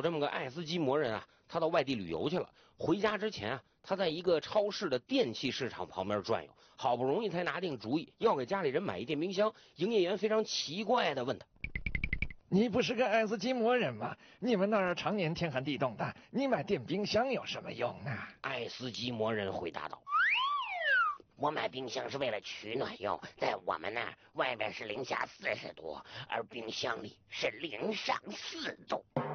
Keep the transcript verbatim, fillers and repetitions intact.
这么个爱斯基摩人啊，他到外地旅游去了。回家之前啊，他在一个超市的电器市场旁边转悠，好不容易才拿定主意要给家里人买一电冰箱。营业员非常奇怪的问他：“ 你不是个爱斯基摩人吗？你们那儿常年天寒地冻的，你买电冰箱有什么用啊？” 爱斯基摩人回答道：“我买冰箱是为了取暖用，在我们那儿，外面是零下四十度，而冰箱里是零上四度。”